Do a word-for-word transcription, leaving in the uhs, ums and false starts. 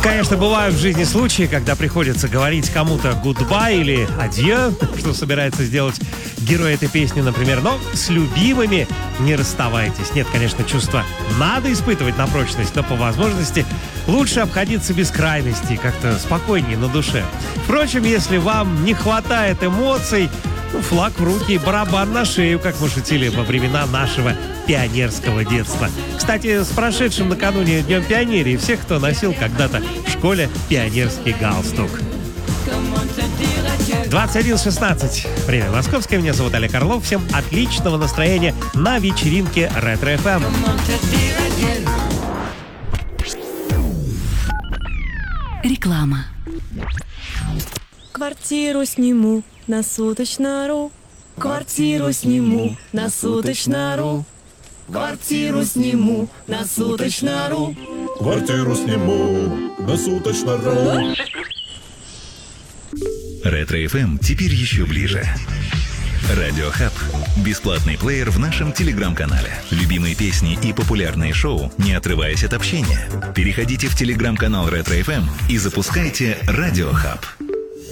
Конечно, бывают в жизни случаи, когда приходится говорить кому-то гудбай или адьё, что собирается сделать герой этой песни, например, но с любимыми не расставайтесь. Нет, конечно, чувства надо испытывать на прочность, но по возможности лучше обходиться без крайностей, как-то спокойнее на душе. Впрочем, если вам не хватает эмоций, ну, флаг в руки и барабан на шею, как мы шутили во времена нашего пионерского детства. Кстати, с прошедшим накануне Днем Пионерии всех, кто носил когда-то в школе пионерский галстук. двадцать один шестнадцать. Время московское. Меня зовут Олег Орлов. Всем отличного настроения на вечеринке Ретро эф эм. Реклама. Квартиру сниму на суточно.ру. Квартиру сниму на суточно.ру. Квартиру сниму на суточно.ру. Квартиру сниму на суточно.ру. Ретро эф эм теперь еще ближе. Радио Хаб. Бесплатный плеер в нашем телеграм-канале. Любимые песни и популярные шоу, не отрываясь от общения. Переходите в телеграм-канал Ретро эф эм и запускайте Радио Хаб.